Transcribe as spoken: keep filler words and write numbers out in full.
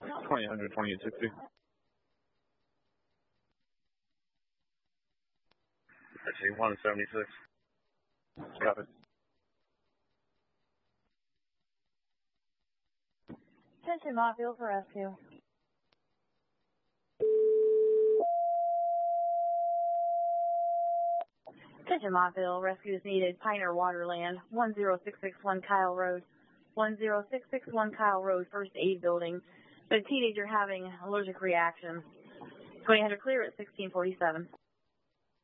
twenty hundred, twenty-eight sixty. I see, one seventy-six. Got it. Attention, Montville for rescue. Attention, Montville, rescue is needed. Pioneer Waterland, one zero six six one Kyle Road. one zero six six one Kyle Road, first aid building. The teenager having allergic reaction. twenty hundred clear at sixteen forty-seven.